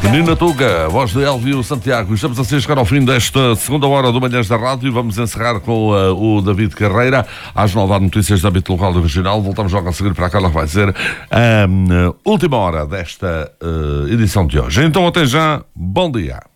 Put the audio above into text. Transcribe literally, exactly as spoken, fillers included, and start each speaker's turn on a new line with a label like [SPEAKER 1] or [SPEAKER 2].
[SPEAKER 1] Menina Tuga, voz de Elvio Santiago. Estamos assim a chegar ao fim desta segunda hora do Manhãs da Rádio e vamos encerrar com uh, o David Carreira. Às nove há notícias de âmbito local e regional. Voltamos logo a seguir para a Carla, que vai ser a um, última hora desta uh, edição de hoje. Então até já, bom dia.